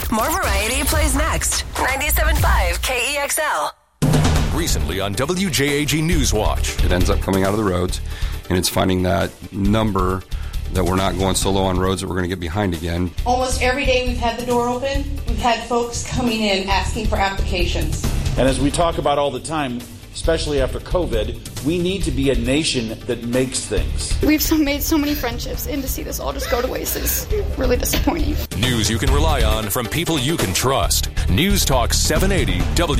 More variety plays next. 97.5 KEXL. Recently on WJAG News Watch. It ends up coming out of the roads, and it's finding that number that we're not going so low on roads that we're going to get behind again. Almost every day we've had the door open. We've had folks coming in asking for applications. And as we talk about all the time, especially after COVID, we need to be a nation that makes things. We've made so many friendships, and to see this all just go to waste is really disappointing. News you can rely on from people you can trust. News Talk 780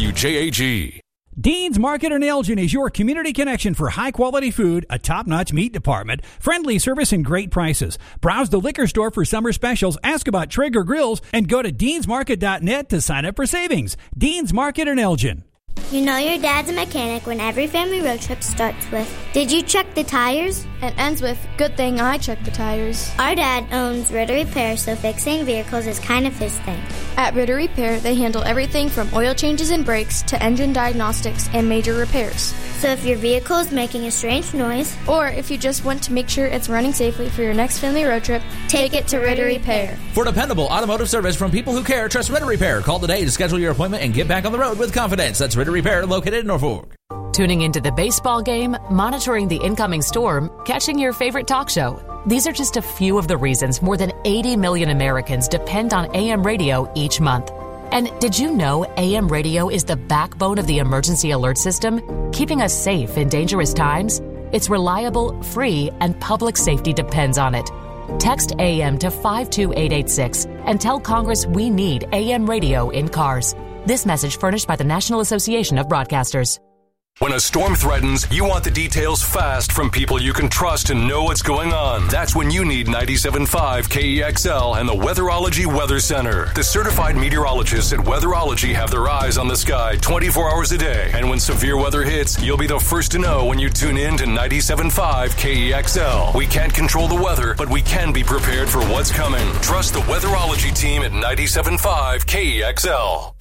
WJAG. Dean's Market in Elgin is your community connection for high-quality food, a top-notch meat department, friendly service, and great prices. Browse the liquor store for summer specials, ask about Traeger grills, and go to deansmarket.net to sign up for savings. Dean's Market in Elgin. You know your dad's a mechanic when every family road trip starts with, "Did you check the tires?" And ends with, "Good thing I checked the tires." Our dad owns Ritter Repair, so fixing vehicles is kind of his thing. At Ritter Repair, they handle everything from oil changes and brakes to engine diagnostics and major repairs. So if your vehicle is making a strange noise, or if you just want to make sure it's running safely for your next family road trip, take it to Ritter Repair. For dependable automotive service from people who care, trust Ritter Repair. Call today to schedule your appointment and get back on the road with confidence. That's Ritter Repair, located in Norfolk. Tuning into the baseball game, monitoring the incoming storm, catching your favorite talk show. These are just a few of the reasons more than 80 million Americans depend on AM radio each month. And did you know AM radio is the backbone of the emergency alert system, keeping us safe in dangerous times? It's reliable, free, and public safety depends on it. Text AM to 52886 and tell Congress we need AM radio in cars. This message furnished by the National Association of Broadcasters. When a storm threatens, you want the details fast from people you can trust and know what's going on. That's when you need 97.5 KEXL and the Weatherology Weather Center. The certified meteorologists at Weatherology have their eyes on the sky 24 hours a day. And when severe weather hits, you'll be the first to know when you tune in to 97.5 KEXL. We can't control the weather, but we can be prepared for what's coming. Trust the Weatherology team at 97.5 KEXL.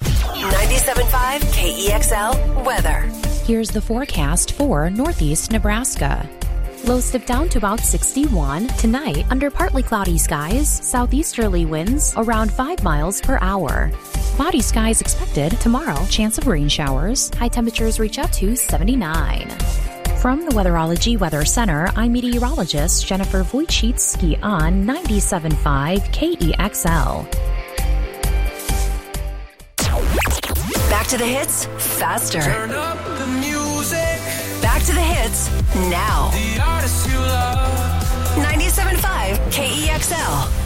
97.5 KEXL weather. Here's the forecast for northeast Nebraska. Lows dip down to about 61. Tonight, under partly cloudy skies, southeasterly winds around 5 miles per hour. Cloudy skies expected tomorrow. Chance of rain showers. High temperatures reach up to 79. From the Weatherology Weather Center, I'm meteorologist Jennifer Wojcicki on 97.5 KEXL. Back to the hits, faster. Turn up the music. Back to the hits, now. The artists you love. 97.5 KEXL.